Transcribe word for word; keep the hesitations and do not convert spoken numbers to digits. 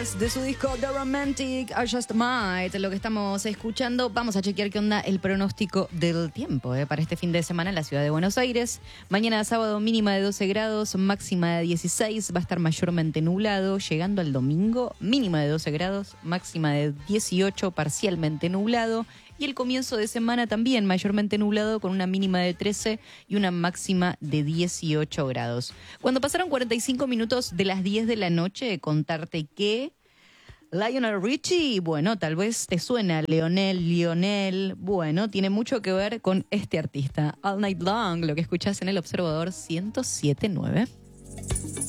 De su disco The Romantic I Just Might, lo que estamos escuchando. Vamos a chequear qué onda el pronóstico del tiempo eh, para este fin de semana en la ciudad de Buenos Aires. Mañana sábado mínima de doce grados, máxima de dieciséis, va a estar mayormente nublado. Llegando al domingo, mínima de doce grados, máxima de dieciocho, parcialmente nublado. Y el comienzo de semana también mayormente nublado, con una mínima de trece y una máxima de dieciocho grados. Cuando pasaron cuarenta y cinco minutos de las diez de la noche, contarte que Lionel Richie, bueno, tal vez te suena Leonel, Lionel, bueno, tiene mucho que ver con este artista. All Night Long, lo que escuchás en El Observador ciento siete punto nueve.